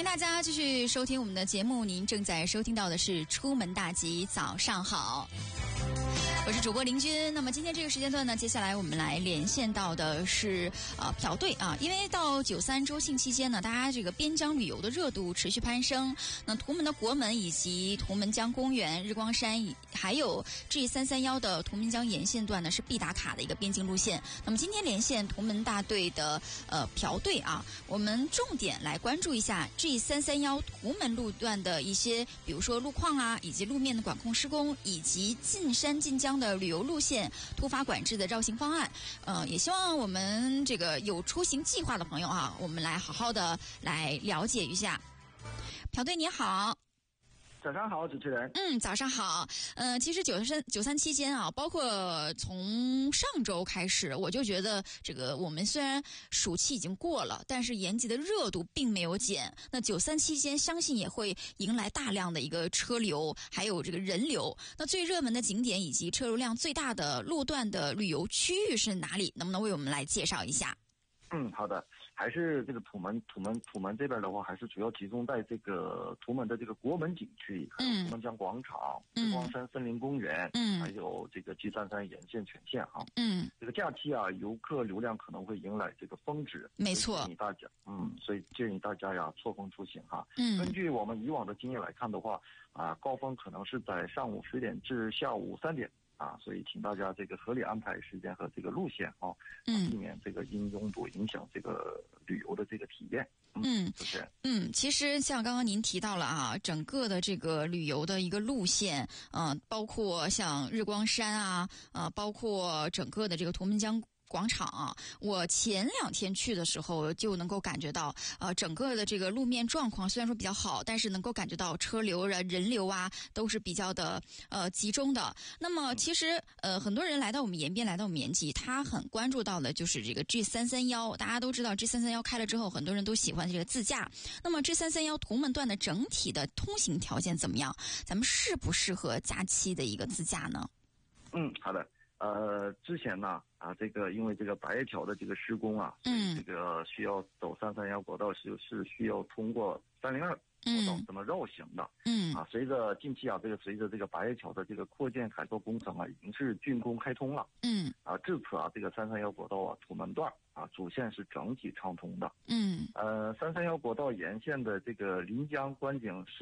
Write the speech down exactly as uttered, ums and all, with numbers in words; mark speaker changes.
Speaker 1: 迎大家继续收听我们的节目，您正在收听到的是《出门大吉》，早上好。我是主播林君。那么今天这个时间段呢，接下来我们来连线到的是呃朴队啊，因为到九三周庆期间呢，大家这个边疆旅游的热度持续攀升。那图门的国门以及图门江公园、日光山，还有 G 三三一的图门江沿线段呢，是必打卡的一个边境路线。那么今天连线图门大队的呃朴队啊，我们重点来关注一下 G 三三一图门路段的一些，比如说路况啊，以及路面的管控施工，以及进山进江的旅游路线突发管制的绕行方案。呃，也希望我们这个有出行计划的朋友啊，我们来好好的来了解一下。朴队你好。
Speaker 2: 早上好，主持人。
Speaker 1: 嗯，早上好。呃，其实九三九三期间啊，包括从上周开始，我就觉得这个我们虽然暑期已经过了，但是延吉的热度并没有减。那九三期间，相信也会迎来大量的一个车流，还有这个人流。那最热门的景点以及车流量最大的路段的旅游区域是哪里？能不能为我们来介绍一下？
Speaker 2: 嗯，好的。还是这个图门图门图门这边的话，还是主要集中在这个图门的这个国门景区，还有图门江广场、日光山森林公园，嗯，还有这个 G 三三沿线全线哈。嗯，这个假期啊，游客流量可能会迎来这个峰值，
Speaker 1: 没错。
Speaker 2: 建议大家，嗯，所以建议大家呀错峰出行哈。嗯，根据我们以往的经验来看的话，啊，高峰可能是在上午十点至下午三点。啊，所以请大家这个合理安排时间和这个路线啊，嗯，避免这个因拥堵影响这个旅游的这个体验。嗯，是
Speaker 1: 嗯，其实像刚刚您提到了啊，整个的这个旅游的一个路线，呃，包括像日光山啊，呃，包括整个的这个图门江广场啊，我前两天去的时候就能够感觉到，呃，整个的这个路面状况虽然说比较好，但是能够感觉到车流啊、人流啊都是比较的呃集中的。那么其实呃很多人来到我们延边，来到我们延吉，他很关注到的就是这个 G 三三一，大家都知道 G 三三一开了之后，很多人都喜欢这个自驾。那么 G 三三一图门段的整体的通行条件怎么样？咱们适不适合假期的一个自驾呢？
Speaker 2: 嗯，好的。呃，之前呢，啊，这个因为这个百叶桥的这个施工啊，嗯，这个需要走三三一国道是是需要通过三零二国道这么绕行的，嗯，啊，随着近期啊，这个随着这个百叶桥的这个扩建改造工程啊，已经是竣工开通了，嗯，啊，至此啊，这个三三一国道啊，图门段啊，主线是整体畅通的，嗯，呃，三三一国道沿线的这个临江观景